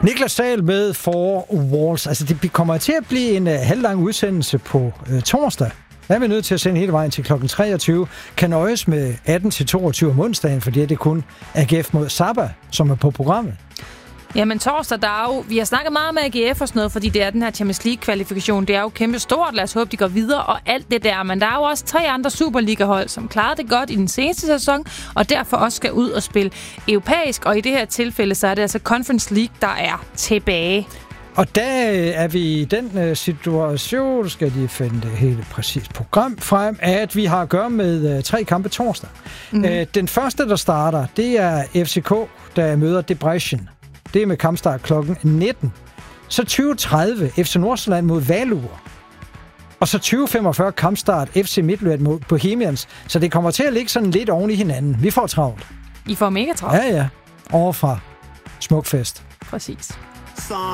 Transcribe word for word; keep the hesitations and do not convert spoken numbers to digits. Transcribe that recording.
Niklas Sahl med Four Walls. Altså, det kommer til at blive en uh, halvlang udsendelse på uh, torsdag. Der er vi nødt til at sende hele vejen til klokken treogtyve. Kan nøjes med atten til toogtyve om onsdagen, fordi det er kun A G F mod Saba, som er på programmet. Jamen torsdag, der er jo, vi har snakket meget med A G F og sådan noget, fordi det er den her Champions League-kvalifikation. Det er jo kæmpe stort. Lad os håbe, de går videre og alt det der. Men der er jo også tre andre Superliga-hold, som klarede det godt i den seneste sæson, og derfor også skal ud og spille europæisk. Og i det her tilfælde, så er det altså Conference League, der er tilbage. Og der er vi i den uh, situation, skal de finde det hele præcist program frem, at vi har at gøre med uh, tre kampe torsdag. Mm. Uh, den første, der starter, det er F C K, der møder Debrecen. Det er med kampstart klokken nitten. Så tyve tredive F C Nordsjælland mod Valur. Og så tyve femogfyrre kampstart F C Midtjylland mod Bohemians. Så det kommer til at ligge sådan lidt oven i hinanden. Vi får travlt. I får mega travlt. Ja, ja. Overfra Smukfest. Præcis.